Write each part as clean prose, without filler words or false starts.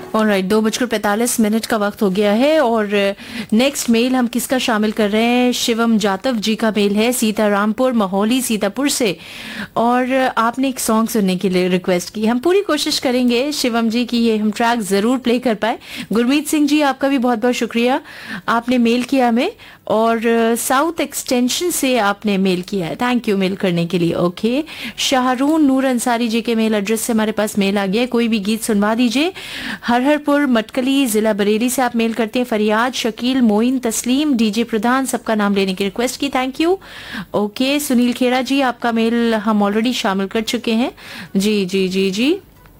Alright, 2:45 का वक्त हो गया है और नेक्स्ट मेल हम किसका शामिल कर रहे हैं? शिवम जातव जी का मेल है सीतारामपुर महोली सीतापुर से, और आपने एक सॉन्ग सुनने के लिए रिक्वेस्ट की। हम पूरी कोशिश करेंगे शिवम जी की ये हम ट्रैक जरूर प्ले कर पाए। गुरमीत सिंह जी आपका भी बहुत बहुत शुक्रिया, आपने मेल किया हमें, और साउथ एक्सटेंशन से आपने मेल किया है, थैंक यू मेल करने के लिए। ओके, शाहरून नूर अंसारी जी के मेल एड्रेस से हमारे पास मेल आ गया है, कोई भी गीत सुनवा दीजिए। हरहरपुर मटकली जिला बरेली से आप मेल करते हैं। फरियाद, शकील, मोइन, तस्लीम, डीजे प्रधान, सबका नाम लेने की रिक्वेस्ट की, thank you. Okay, Sunil Kheda जी आपका मेल हम ऑलरेडी शामिल कर चुके हैं। जी जी जी जी।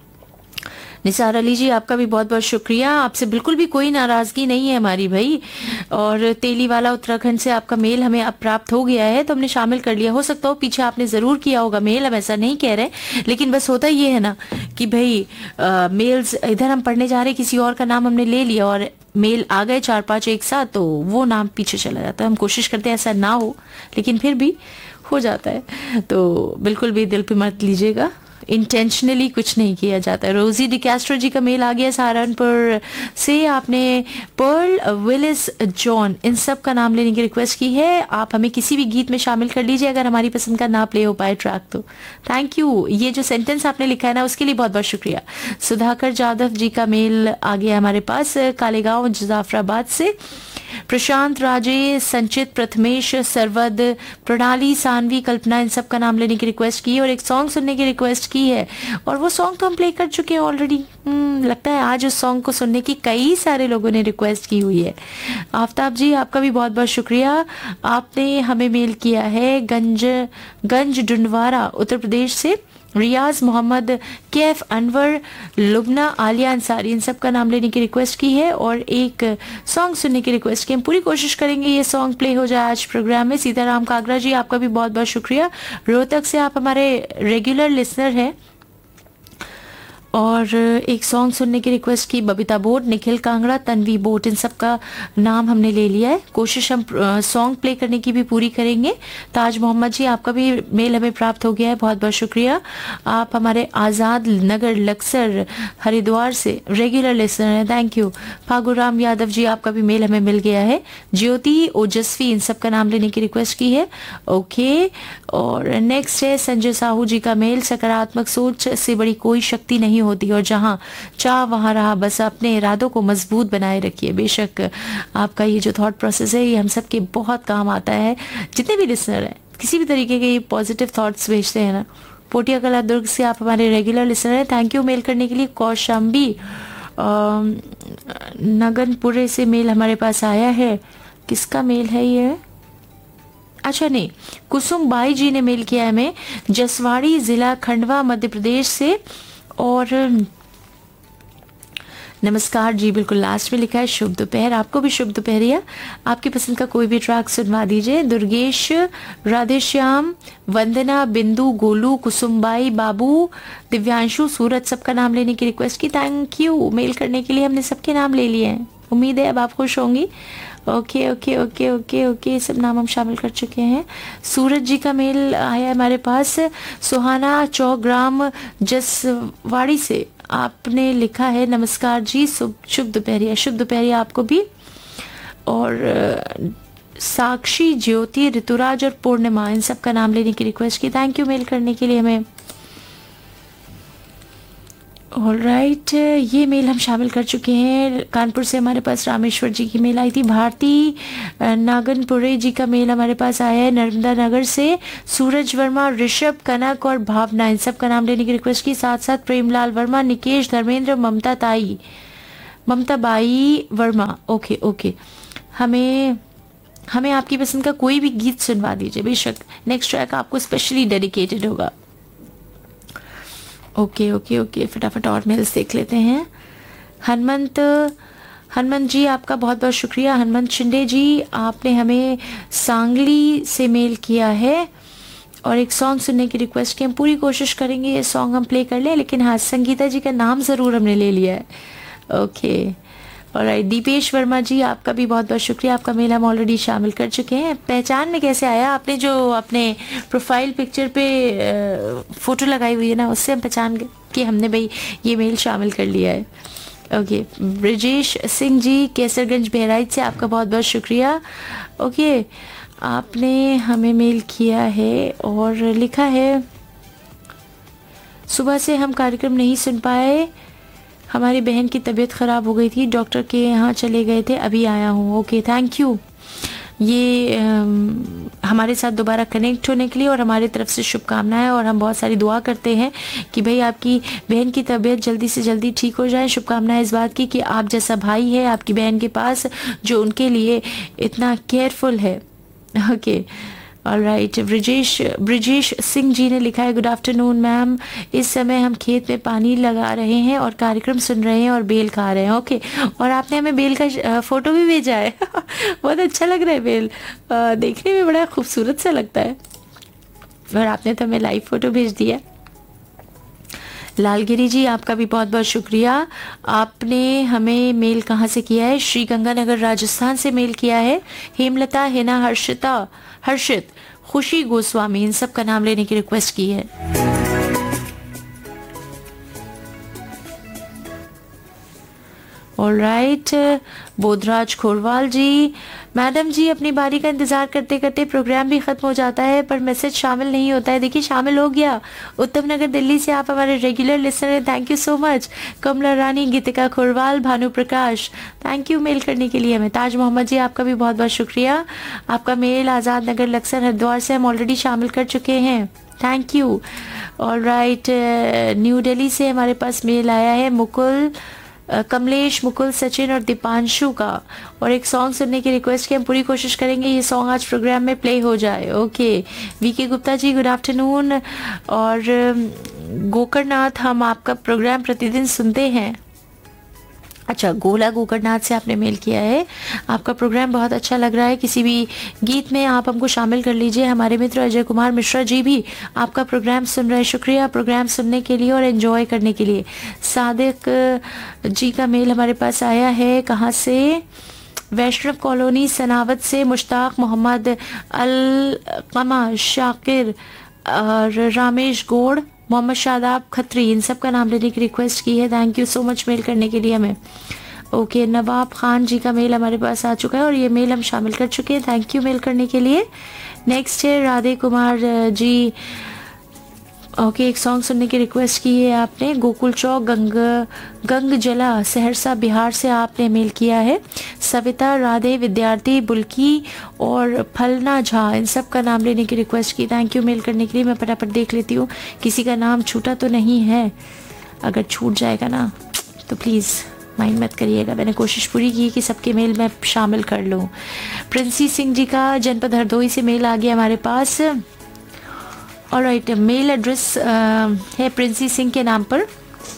निसार अली जी आपका भी बहुत बहुत शुक्रिया, आपसे बिल्कुल भी कोई नाराजगी नहीं है हमारी भाई। और तेलीवाला उत्तराखंड से आपका मेल हमें अब प्राप्त हो गया है तो हमने शामिल कर लिया। हो सकता हो पीछे आपने जरूर किया होगा मेल, हम ऐसा नहीं कह रहे, लेकिन बस होता ये है ना कि भाई मेल्स इधर हम पढ़ने जा रहे, किसी और का नाम हमने ले लिया और मेल आ गए 4-5 एक साथ, तो वो नाम पीछे चला जाता है। हम कोशिश करते हैं ऐसा ना हो, लेकिन फिर भी हो जाता है, तो बिल्कुल भी दिल पे मत लीजिएगा, इंटेंशनली कुछ नहीं किया जाता। रोजी डिकैस्ट्रो जी का मेल आ गया सहारनपुर से, आपने पर्ल, विलिस, जॉन, इन सब का नाम लेने की रिक्वेस्ट की है। आप हमें किसी भी गीत में शामिल कर लीजिए अगर हमारी पसंद का ना प्ले हो पाए ट्रैक तो। थैंक यू, ये जो सेंटेंस आपने लिखा है ना उसके लिए बहुत बहुत शुक्रिया। सुधाकर जाधव जी का मेल आ गया हमारे पास कालेगांव जाफराबाद से। प्रशांत, राजे, संचित, प्रथमेश, सरवद, प्रणाली, सानवी, कल्पना, इन सब का नाम लेने की रिक्वेस्ट की और एक सॉन्ग सुनने की रिक्वेस्ट की है, और वो सॉन्ग तो हम प्ले कर चुके हैं ऑलरेडी। लगता है आज उस सॉन्ग को सुनने की कई सारे लोगों ने रिक्वेस्ट की हुई है। आफ्ताब जी आपका भी बहुत बहुत शुक्रिया, आपने हमें मेल किया है गंज डुंडवारा उत्तर प्रदेश से। रियाज, मोहम्मद, कैफ, अनवर, लुबना, आलिया अंसारी, इन सब का नाम लेने की रिक्वेस्ट की है और एक सॉन्ग सुनने की रिक्वेस्ट की। हम पूरी कोशिश करेंगे ये सॉन्ग प्ले हो जाए आज प्रोग्राम में। सीताराम कागरा जी आपका भी बहुत बहुत शुक्रिया, रोहतक से आप हमारे रेगुलर लिसनर हैं, और एक सॉन्ग सुनने की रिक्वेस्ट की। बबीता बोट, निखिल कांगड़ा, तन्वी बोट, इन सब का नाम हमने ले लिया है। कोशिश हम सॉन्ग प्ले करने की भी पूरी करेंगे। ताज मोहम्मद जी आपका भी मेल हमें प्राप्त हो गया है, बहुत बहुत शुक्रिया। आप हमारे आज़ाद नगर लक्सर हरिद्वार से रेगुलर लिसनर हैं, थैंक यू। फागुराम यादव जी आपका भी मेल हमें मिल गया है। ज्योति, ओजस्वी, इन सब का नाम लेने की रिक्वेस्ट की है। ओके, और नेक्स्ट है संजय साहू जी का मेल। सकारात्मक सोच से बड़ी कोई शक्ति नहीं होती और जहां चाह वहां रहा, बस अपने इरादों को मजबूत बनाए रखिए। बेशक आपका ये जो थॉट प्रोसेस है ये हम सब के बहुत काम आता है। जितने भी लिसनर हैं किसी भी तरीके के ये पॉजिटिव थॉट्स भेजते हैं ना, पोटिया कला दुर्ग से आप हमारे रेगुलर लिसनर हैं, थैंक यू मेल करने के लिए। कौशाम्बी नगनपुरे से मेल हमारे पास आया है, किसका मेल है ये? अच्छा नहीं, कुसुम बाई जी ने मेल किया है हमें, जसवाड़ी जिला खंडवा मध्य प्रदेश से। और नमस्कार जी बिल्कुल लास्ट में लिखा है शुभ दोपहर, आपको भी शुभ दोपहरिया। आपकी पसंद का कोई भी ट्रैक सुनवा दीजिए। दुर्गेश, राधेश्याम, वंदना, बिंदु, गोलू, कुसुमबाई, बाबू, दिव्यांशु, सूरज, सबका नाम लेने की रिक्वेस्ट की, थैंक यू मेल करने के लिए। हमने सबके नाम ले लिए हैं, उम्मीद है अब आप खुश होंगी। Okay okay okay okay okay, सब नाम हम शामिल कर चुके हैं। सूरज जी का मेल आया है हमारे पास। सुहाना चौग्राम जसवाड़ी से आपने लिखा है, नमस्कार जी, शुभ दोपहरिया। शुभ दोपहरिया आपको भी। और साक्षी, ज्योति, ऋतुराज और पूर्णिमा, इन सब का नाम लेने की रिक्वेस्ट की, थैंक यू मेल करने के लिए हमें। ऑलराइट, ये मेल हम शामिल कर चुके हैं। कानपुर से हमारे पास रामेश्वर जी की मेल आई थी। भारती नागनपुरे जी का मेल हमारे पास आया है नर्मदा नगर से। सूरज वर्मा, ऋषभ, कनक और भावना, इन सब का नाम लेने की रिक्वेस्ट की। साथ साथ प्रेमलाल वर्मा, निकेश, धर्मेंद्र, ममता बाई वर्मा। ओके ओके, हमें आपकी पसंद का कोई भी गीत सुनवा दीजिए, बेशक नेक्स्ट ट्रैक आपको स्पेशली डेडिकेटेड होगा। ओके ओके ओके, फटाफट और मेल्स देख लेते हैं। हनुमंत जी आपका बहुत बहुत शुक्रिया। हनुमंत शिंदे जी आपने हमें सांगली से मेल किया है और एक सॉन्ग सुनने की रिक्वेस्ट की। हम पूरी कोशिश करेंगे ये सॉन्ग हम प्ले कर लें, लेकिन हाँ संगीता जी का नाम ज़रूर हमने ले लिया है। ओके, और दीपेश वर्मा जी आपका भी बहुत बहुत शुक्रिया, आपका मेल हम ऑलरेडी शामिल कर चुके हैं। पहचान में कैसे आया? आपने जो अपने प्रोफाइल पिक्चर पे फ़ोटो लगाई हुई है ना, उससे हम पहचान के हमने भाई ये मेल शामिल कर लिया है। ओके, ब्रिजेश सिंह जी केसरगंज बहराइच से आपका बहुत बहुत शुक्रिया। ओके, आपने हमें मेल किया है और लिखा है सुबह से हम कार्यक्रम नहीं सुन पाए, हमारी बहन की तबीयत ख़राब हो गई थी, डॉक्टर के यहाँ चले गए थे, अभी आया हूँ। ओके, थैंक यू ये हमारे साथ दोबारा कनेक्ट होने के लिए, और हमारी तरफ से शुभकामनाएं, और हम बहुत सारी दुआ करते हैं कि भाई आपकी बहन की तबीयत जल्दी से जल्दी ठीक हो जाए। शुभकामनाएं इस बात की कि आप जैसा भाई है आपकी बहन के पास जो उनके लिए इतना केयरफुल है। ओके, ऑलराइट, ब्रिजेश सिंह जी ने लिखा है गुड आफ्टरनून मैम, इस समय हम खेत में पानी लगा रहे हैं और कार्यक्रम सुन रहे हैं और बेल खा रहे हैं। ओके, और आपने हमें बेल का फोटो भी भेजा है बहुत अच्छा लग रहा है बेल, देखने में बड़ा खूबसूरत सा लगता है, और आपने तो हमें लाइव फोटो भेज दिया। लालगिरी जी आपका भी बहुत बहुत शुक्रिया। आपने हमें मेल कहाँ से किया है? श्री गंगानगर राजस्थान से मेल किया है। हेमलता, हिना, हर्षित, खुशी गोस्वामी, इन सब का नाम लेने की रिक्वेस्ट की है। ऑलराइट, बोधराज खोरवाल जी, मैडम जी अपनी बारी का इंतजार करते करते प्रोग्राम भी खत्म हो जाता है पर मैसेज शामिल नहीं होता है। देखिए शामिल हो गया, उत्तम नगर दिल्ली से आप हमारे रेगुलर लिसनर हैं, thank you so much. Kamala Rani, Geetika Khorwal, Bhanu Prakash, thank you mail करने के लिए हमें। ताज मोहम्मद जी आपका भी बहुत बहुत शुक्रिया, आपका मेल आज़ाद नगर लक्सर हरिद्वार से हम ऑलरेडी शामिल कर चुके हैं, thank you. Alright, new Delhi से हमारे पास मेल आया है कमलेश, मुकुल, सचिन और दीपांशु का, और एक सॉन्ग सुनने की रिक्वेस्ट की। हम पूरी कोशिश करेंगे ये सॉन्ग आज प्रोग्राम में प्ले हो जाए। Okay, VK Gupta ji good afternoon, और गोकर्णनाथ, हम आपका प्रोग्राम प्रतिदिन सुनते हैं। अच्छा, गोला गोकर्णनाथ से आपने मेल किया है, आपका प्रोग्राम बहुत अच्छा लग रहा है, किसी भी गीत में आप हमको शामिल कर लीजिए। हमारे मित्र अजय कुमार मिश्रा जी भी आपका प्रोग्राम सुन रहे हैं, शुक्रिया प्रोग्राम सुनने के लिए और एंजॉय करने के लिए। सादिक जी का मेल हमारे पास आया है, कहाँ से? वैष्णव कॉलोनी सनावत से मुश्ताक मोहम्मद, अलकमा शाकिर और रामेश गौड़, मोहम्मद शादाब खत्री, इन सब का नाम लेने की रिक्वेस्ट की है, thank you so much mail करने के लिए हमें। ओके, नवाब खान जी का मेल हमारे पास आ चुका है और ये मेल हम शामिल कर चुके हैं, थैंक यू मेल करने के लिए। नेक्स्ट है राधे कुमार जी, ओके, एक सॉन्ग सुनने की रिक्वेस्ट की है आपने। गोकुल चौक गंग जला सहरसा बिहार से आपने मेल किया है। सविता, राधे, विद्यार्थी, बुल्की और फलना झा, इन सब का नाम लेने की रिक्वेस्ट की, थैंक यू मेल करने के लिए। मैं फटाफट देख लेती हूँ किसी का नाम छूटा तो नहीं है, अगर छूट जाएगा ना तो प्लीज़ माइंड मत करिएगा, मैंने कोशिश पूरी की कि सबके मेल मैं शामिल कर लूँ। प्रिंसी सिंह जी का जनपद हरदोई से मेल आ गया हमारे पास। ऑलराइट, मेल एड्रेस है प्रिंसी सिंह के नाम पर,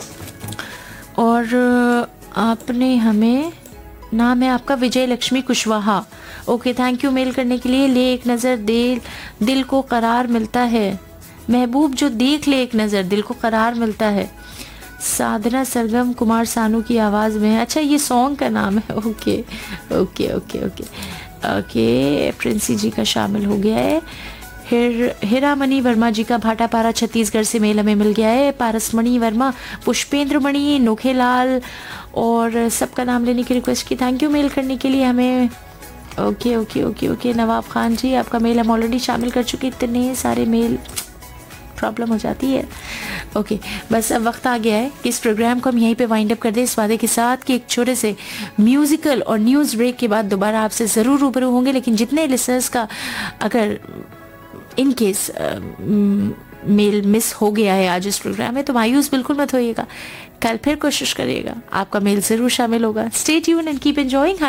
और आपने हमें, नाम है आपका विजय Lakshmi Kushwaha. Okay, thank you mail करने के लिए। ले एक नज़र दिल को करार मिलता है, महबूब जो देख ले एक नज़र दिल को करार मिलता है। साधना सरगम कुमार सानू की आवाज़ में है, अच्छा ये सॉन्ग का नाम है। Okay okay okay okay okay, Princy जी का शामिल हो गया है। हिरामणि वर्मा जी का भाटापारा छत्तीसगढ़ से मेल हमें मिल गया है। पारसमणि वर्मा, पुष्पेंद्र मणि, नोखेलाल, और सबका नाम लेने की रिक्वेस्ट की, थैंक यू मेल करने के लिए हमें। ओके ओके ओके ओके, नवाब खान जी आपका मेल हम ऑलरेडी शामिल कर चुके, इतने सारे मेल प्रॉब्लम हो जाती है। ओके, बस अब वक्त आ गया है कि इस प्रोग्राम को हम यहीं पे वाइंड अप कर दें, इस वादे के साथ कि एक छोटे से म्यूजिकल और न्यूज़ ब्रेक के बाद दोबारा आपसे ज़रूर रूबरू होंगे। लेकिन जितने लिसनर्स का अगर इन केस मेल मिस हो गया है आज इस प्रोग्राम में, तो मायूस बिल्कुल मत होइएगा, कल फिर कोशिश करिएगा, आपका मेल ज़रूर शामिल होगा। Stay tune and keep enjoying.